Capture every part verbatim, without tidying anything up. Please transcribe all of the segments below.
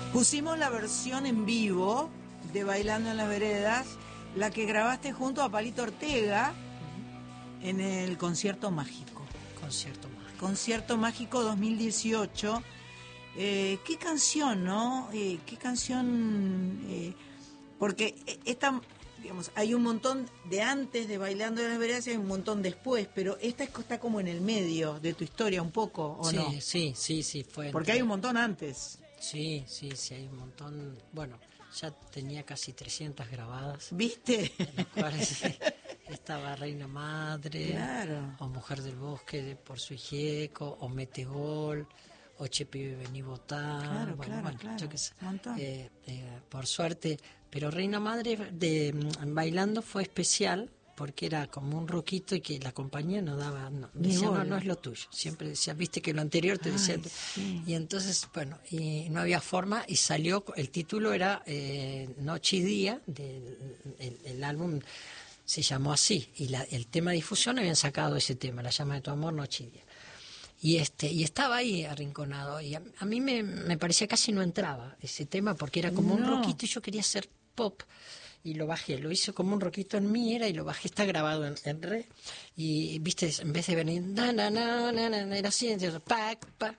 Pusimos la versión en vivo de Bailando en las Veredas, la que grabaste junto a Palito Ortega en el Concierto Mágico. Concierto Mágico. Concierto Mágico dos mil dieciocho. Eh, ¿Qué canción, no? Eh, ¿Qué canción? Eh, porque esta, digamos, hay un montón de antes de Bailando en las Veredas y hay un montón después, pero esta está como en el medio de tu historia un poco, ¿o sí, no? Sí, sí, sí, fue. Porque entre... hay un montón antes. Sí, sí, sí, hay un montón. Bueno, ya tenía casi trescientas grabadas. ¿Viste? En las cuales estaba Reina Madre, claro. o Mujer del Bosque de Por su Hijieco, o Metegol, o Che Pibe Vení Votá. Claro, bueno, claro, bueno, claro. yo qué sé. Un montón. Eh, eh, por suerte, pero Reina Madre de mm, Bailando fue especial porque era como un roquito y que la compañía no daba, no, decía, no, no es lo tuyo, siempre decía, viste que lo anterior te decía, Ay, sí. y entonces, bueno, y no había forma, y salió, el título era eh, Noche y Día, del el, el álbum se llamó así, y la, el tema de difusión habían sacado ese tema, La llama de tu amor, Noche y Día. Y este y estaba ahí arrinconado, y a, a mí me, me parecía casi no entraba ese tema, porque era como no. un roquito y yo quería hacer pop, y lo bajé, lo hice como un roquito en mi era y lo bajé, está grabado en, en re, y viste, en vez de venir na na na na na, era así, entonces, pac, pac,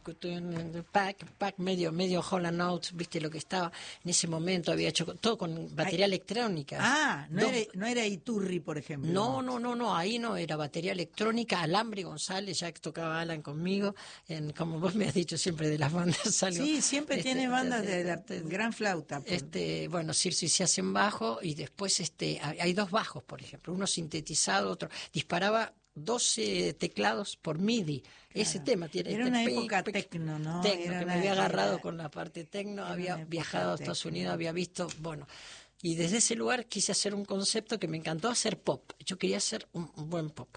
pac, pac, medio, medio Holland Notes, viste lo que estaba en ese momento, había hecho todo con batería Ay, electrónica. Ah, no Dos, era, no era Iturri, por ejemplo. No, no, no, no, ahí no, era batería electrónica, Alambre González, ya que tocaba Alan conmigo, en, como vos me has dicho siempre de las bandas, salgo, Sí, siempre este, tiene bandas de, de, de, de, de gran flauta. Por... Este, bueno, Circe y se hacen bajo, y después este, hay dos bajos, por ejemplo, uno sintetizado, otro, disparaba doce teclados por MIDI. Claro. Ese tema tiene. Era este una pic, época pic, tecno, ¿no? Tecno, era que una, me había agarrado era, con la parte tecno, había viajado a Estados tecno. Unidos, había visto, bueno. Y desde ese lugar quise hacer un concepto que me encantó, hacer pop. Yo quería hacer un, un buen pop.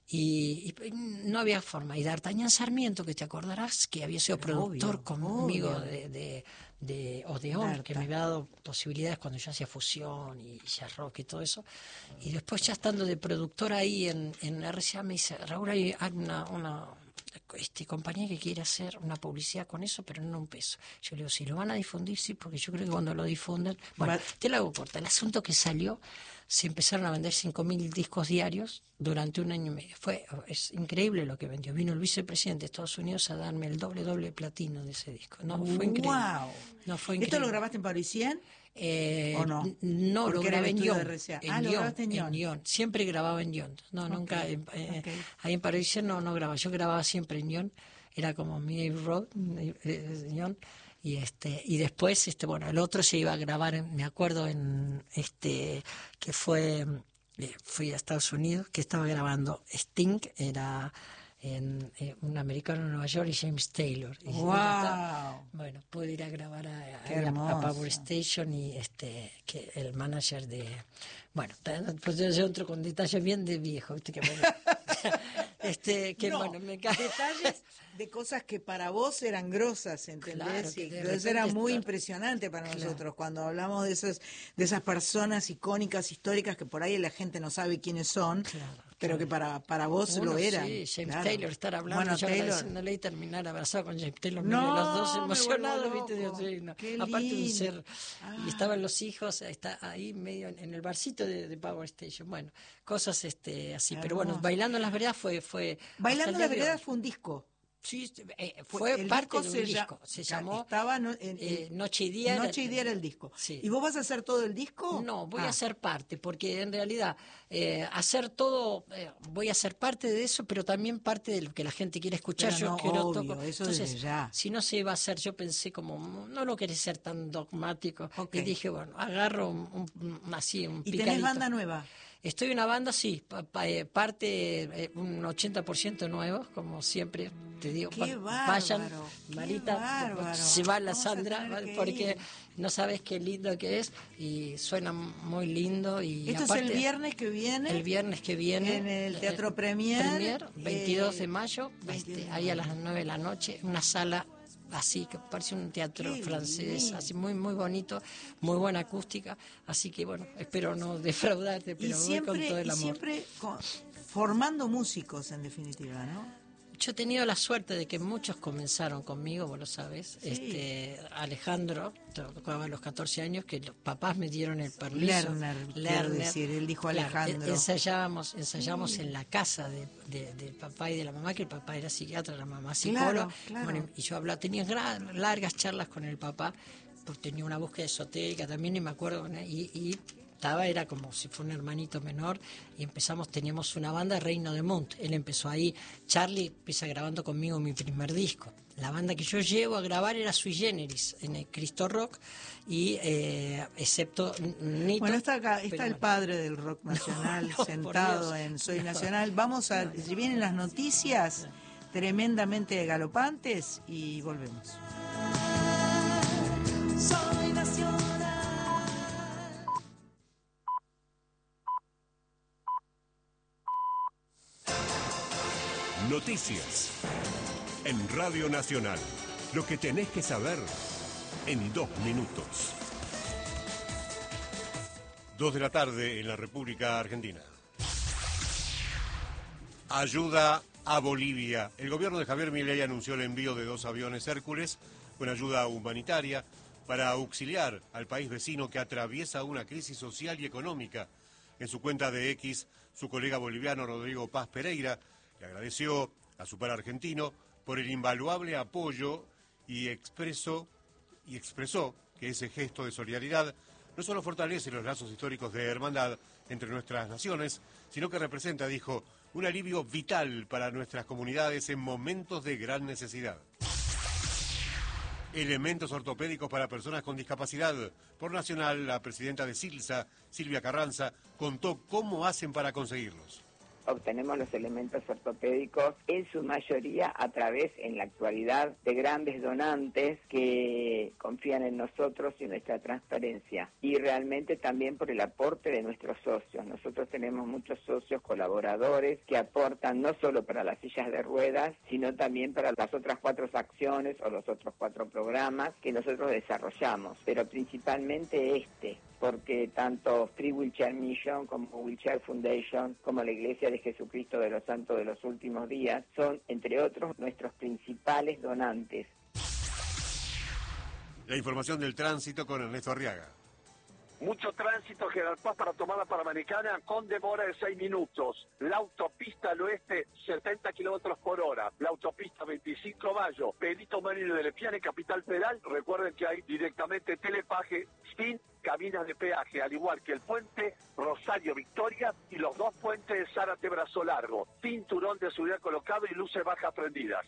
Y, y no había forma. Y D'Artagnan Sarmiento, que te acordarás, que había sido Pero productor obvio, conmigo obvio. de, de, de Odeón, Darta. que me había dado posibilidades cuando yo hacía fusión y jazz rock y todo eso. Y después, ya estando de productor ahí en, en R C A, me dice, Raúl, hay una, una este, compañía que quiere hacer una publicidad con eso, pero no un peso. Yo le digo, si lo van a difundir, sí, porque yo creo que cuando lo difunden... Bueno, But... te lo hago corta. El asunto que salió, se empezaron a vender cinco mil discos diarios durante un año y medio. Fue, es increíble lo que vendió. Vino el vicepresidente de Estados Unidos a darme el doble, doble platino de ese disco. No, fue increíble. Wow. No, fue increíble. ¿Esto lo grabaste en Parisien? Eh, ¿O no? No, Porque lo grabé en Lyon. En ah, Lyon, en Lyon. Lyon. Siempre grababa en Lyon. No, okay. nunca. Eh, okay. Ahí en Parisien no, no grababa. Yo grababa siempre en Lyon. Era como mi road, eh, Lyon. Y este y después este bueno el otro se iba a grabar en, me acuerdo en este que fue eh, fui a Estados Unidos, que estaba grabando Sting, era en eh, un americano en Nueva York, y James Taylor. Y wow. Estaba, bueno, pude ir a grabar a, a, a Power Station, y este que el manager de bueno, pues yo entro con detalles bien de viejo, viste que bueno. Este, que no, bueno, me cae. Detalles de cosas que para vos eran grosas, ¿entendés? Claro, y entonces era muy estar... impresionante para claro. nosotros cuando hablamos de esas de esas personas icónicas, históricas, que por ahí la gente no sabe quiénes son, claro, pero claro. que para para vos Uno, lo eran. Sí, James claro. Taylor, estar hablando, bueno, yo Taylor. agradeciéndole y terminar abrazado con James Taylor, no, los dos emocionados, viste, Dios, sí, no. Qué aparte lindo. de ser, ah. y estaban los hijos, está ahí medio en, en el barcito de, de Power Station, bueno, cosas este así, Hermoso. Pero bueno, Bailando en las Veredas fue, fue Bailando en las Veredas fue un disco. Sí, eh, fue el parte disco de un se disco, se llamó estaba no, en, eh, Noche y Día. Noche y Día era el disco. Sí. ¿Y vos vas a hacer todo el disco? No, voy ah. a ser parte, porque en realidad eh, hacer todo, eh, voy a ser parte de eso, pero también parte de lo que la gente quiere escuchar. Pero yo no, quiero obvio, toco. eso Entonces, desde ya. Si no se iba a hacer, yo pensé como, no lo querés ser tan dogmático, okay. y dije, bueno, agarro un, un, así un ¿Y picadito. tenés banda nueva? Estoy en una banda, sí, pa, pa, parte eh, un ochenta por ciento nuevos, como siempre te digo. Qué va, bárbaro, vayan, qué Marita, bárbaro. se va la Vamos Sandra, porque ir. no sabes qué lindo que es, y suena muy lindo. Y Esto aparte, es el viernes que viene. El viernes que viene. En el Teatro Premier. Premier, veintidós eh, de mayo, este, ahí a las nueve de la noche, una sala así que parece un teatro Qué francés, lindo. así muy muy bonito, muy buena acústica, así que bueno, espero no defraudarte, pero y siempre, voy con todo el amor. Y siempre con, formando músicos, en definitiva, ¿no? yo he tenido la suerte de que muchos comenzaron conmigo, vos lo sabés. Sí. Este, Alejandro tocaba a los catorce años, que los papás me dieron el permiso. Lerner, quiero decir, él dijo Alejandro. Claro, ensayábamos, ensayábamos sí. en la casa de, de, del papá y de la mamá, que el papá era psiquiatra, la mamá psicóloga. Claro, claro. Bueno, y yo hablaba, tenía gran, largas charlas con el papá, porque tenía una búsqueda esotérica también, y me acuerdo, y, y estaba, era como si fuera un hermanito menor, y empezamos, teníamos una banda, Reino de Munt. Él empezó ahí, Charlie empieza grabando conmigo mi primer disco. La banda que yo llevo a grabar era Sui Generis, en el Cristo Rock, y eh, excepto Nito. Bueno, está acá, está el padre del rock nacional, no, no, sentado en Soy Nacional. Vamos a, si vienen las noticias tremendamente galopantes, y volvemos. Soy Nacional. Noticias en Radio Nacional. Lo que tenés que saber en dos minutos. Dos de la tarde en la República Argentina. Ayuda a Bolivia. El gobierno de Javier Milei anunció el envío de dos aviones Hércules con ayuda humanitaria para auxiliar al país vecino que atraviesa una crisis social y económica. En su cuenta de X, su colega boliviano Rodrigo Paz Pereira le agradeció a su par argentino por el invaluable apoyo y expresó, y expresó que ese gesto de solidaridad no solo fortalece los lazos históricos de hermandad entre nuestras naciones, sino que representa, dijo, un alivio vital para nuestras comunidades en momentos de gran necesidad. Elementos ortopédicos para personas con discapacidad. Por Nacional, la presidenta de SILSA, Silvia Carranza, contó cómo hacen para conseguirlos. Obtenemos los elementos ortopédicos en su mayoría a través, en la actualidad, de grandes donantes que confían en nosotros y en nuestra transparencia. Y realmente también por el aporte de nuestros socios. Nosotros tenemos muchos socios colaboradores que aportan no solo para las sillas de ruedas, sino también para las otras cuatro acciones o los otros cuatro programas que nosotros desarrollamos. Pero principalmente este, porque tanto Free Wheelchair Mission como Wheelchair Foundation, como la Iglesia de Jesucristo de los Santos de los Últimos Días, son, entre otros, nuestros principales donantes. La información del tránsito con Ernesto Arriaga. Mucho tránsito, General Paz, para tomar la Panamericana con demora de seis minutos. La autopista al oeste, setenta kilómetros por hora. La autopista veinticinco de mayo, Benito Marino de Lepiane, Capital Federal. Recuerden que hay directamente telepaje sin cabinas de peaje, al igual que el puente Rosario Victoria y los dos puentes de Zárate Brazo Largo. Cinturón de seguridad colocado y luces bajas prendidas.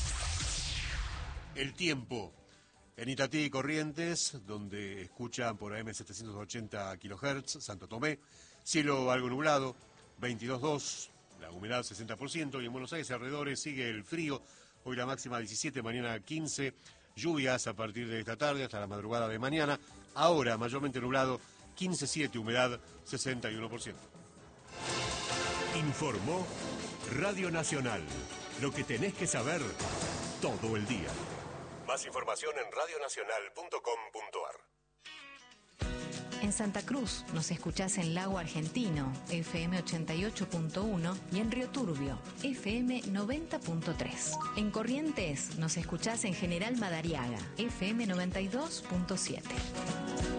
El tiempo. En Itatí y Corrientes, donde escuchan por A M setecientos ochenta kilohertz, Santo Tomé, cielo algo nublado, veintidós punto dos, la humedad sesenta por ciento, y en Buenos Aires alrededores sigue el frío, hoy la máxima diecisiete, mañana quince, lluvias a partir de esta tarde hasta la madrugada de mañana, ahora mayormente nublado, quince punto siete, humedad sesenta y uno por ciento. Informó Radio Nacional, lo que tenés que saber todo el día. Más información en radio nacional punto com punto ar. En Santa Cruz nos escuchás en Lago Argentino, F M ochenta y ocho punto uno, y en Río Turbio, F M noventa punto tres. En Corrientes nos escuchás en General Madariaga, F M noventa y dos punto siete.